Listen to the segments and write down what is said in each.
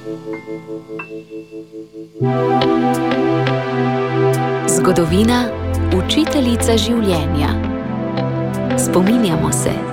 Zgodovina, učiteljica življenja. Spominjamo se.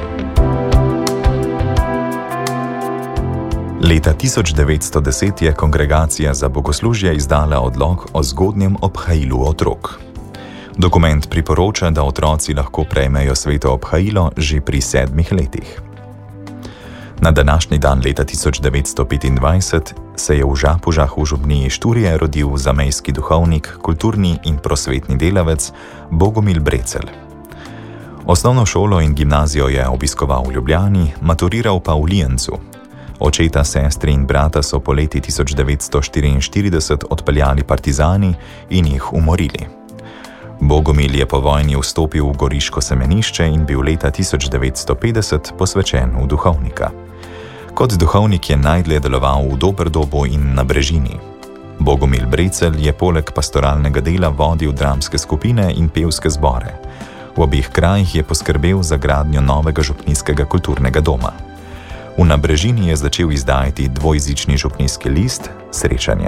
Leta 1910 je Kongregacija za bogoslužje izdala odlok o zgodnjem obhajilu otrok. Dokument priporoča, da otroci lahko prejmejo sveto obhajilo že pri 7 letih. Na današnji dan leta 1925 se je v Žapužah v župniji Šturje rodil zamejski duhovnik, kulturni in prosvetni delavec Bogomil Brecelj. Osnovno šolo in gimnazijo je obiskoval v Ljubljani, maturiral pa v Lijencu. Očeta, sestri in brata so poleti 1944 odpeljali partizani in jih umorili. Bogomil je po vojni vstopil v goriško semenišče in bil leta 1950 posvečen v duhovnika. Kot duhovnik je najdlje deloval v Doberdobu in na Brežini. Bogomil Brecelj je poleg pastoralnega dela vodil dramske skupine in pevske zbore. V obeh krajih je poskrbel za gradnjo novega župnijskega kulturnega doma. V Nabrežini je začel izdajati dvojezični župnijski list Srečanje.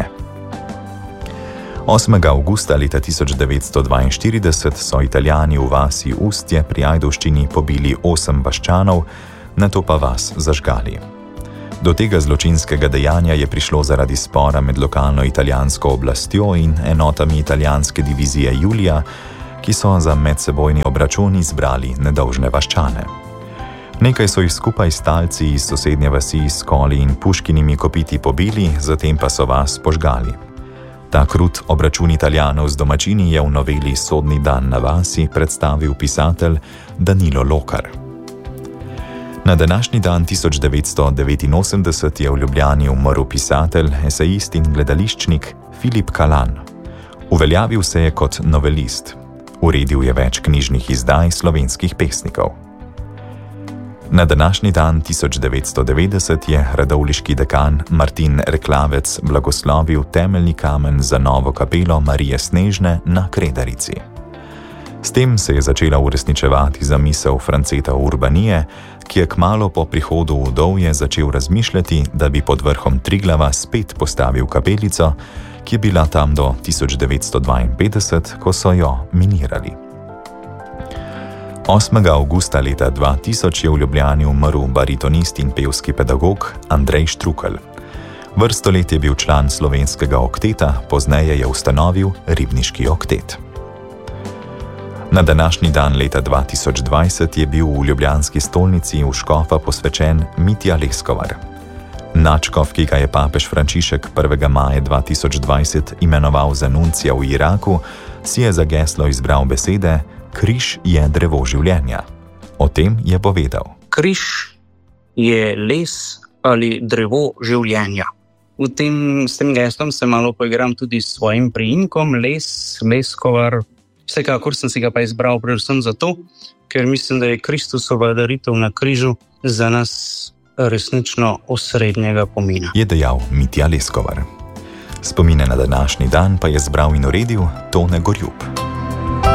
8. avgusta leta 1942 so Italijani v vasi Ustje pri Ajdovščini pobili 8 vaščanov, nato pa vas zažgali. Do tega zločinskega dejanja je prišlo zaradi spora med lokalno italijansko oblastjo in enotami italijanske divizije Julija, ki so za medsebojni obračun izbrali nedolžne vaščane. Nekaj so jih skupaj s talci iz sosednje vasi s koli in puškinimi kopiti pobili, zatem pa so vas požgali. Ta krut obračun Italijanov z domačini je v noveli Sodni dan na vasi predstavil pisatelj Danilo Lokar. Na današnji dan 1989 je v Ljubljani umrl pisatelj, esejist in gledališčnik Filip Kalan. Uveljavil se je kot novelist. Uredil je več knjižnih izdaj slovenskih pesnikov. Na današnji dan 1990 je radovljiški dekan Martin Reklavec blagoslovil temeljni kamen za novo kapelo Marije Snežne na Kredarici. S tem se je začela uresničevati zamisel Franceta Urbanije, ki je kmalu po prihodu v Dovje začel razmišljati, da bi pod vrhom Triglava spet postavil kapelico, ki je bila tam do 1952, ko so jo minirali. 8. avgusta leta 2000 je v Ljubljani umrl baritonist in pevski pedagog Andrej Štrukelj. Vrsto let je bil član slovenskega okteta, pozneje je ustanovil Ribniški oktet. Na današnji dan leta 2020 je bil v ljubljanski stolnici v škofa posvečen Mitja Leskovar. Nadškof, ki ga je papež Frančišek 1. maja 2020 imenoval za nuncija v Iraku, si je za geslo izbral besede Križ je drevo življenja. O tem je povedal. Križ je les ali drevo življenja. S tem geslom se malo poigram tudi s svojim priimkom, Leskovar. Vsekakor sem si ga pa izbral predvsem zato, ker mislim, da je Kristusova daritev na križu za nas resnično osrednjega pomena. Je dejal Mitja Leskovar. Spomine na današnji dan pa je zbral in uredil Tone Gorjup.